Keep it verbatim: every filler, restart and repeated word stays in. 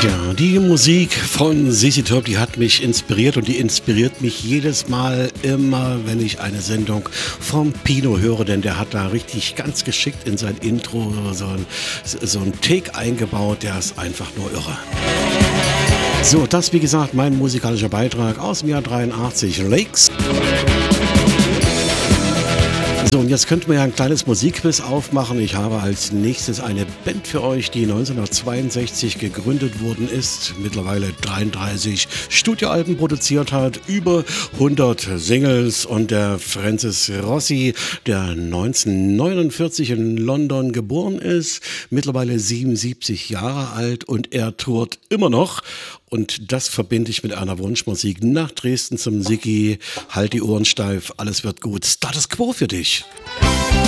Ja, die Musik von Z Z Top, die hat mich inspiriert und die inspiriert mich jedes Mal immer, wenn ich eine Sendung vom Pino höre, denn der hat da richtig ganz geschickt in sein Intro so ein, so ein Take eingebaut, der ist einfach nur irre. So, das wie gesagt mein musikalischer Beitrag aus dem Jahr dreiundachtzig, Lakes. So, und jetzt könnten wir ja ein kleines Musikquiz aufmachen. Ich habe als nächstes eine Band für euch, die neunzehnhundertzweiundsechzig gegründet worden ist, mittlerweile dreiunddreißig Studioalben produziert hat, über hundert Singles, und der Francis Rossi, der neunzehnhundertneunundvierzig in London geboren ist, mittlerweile siebenundsiebzig Jahre alt, und er tourt immer noch. Und das verbinde ich mit einer Wunschmusik nach Dresden zum Siggi. Halt die Ohren steif, alles wird gut. Status Quo für dich.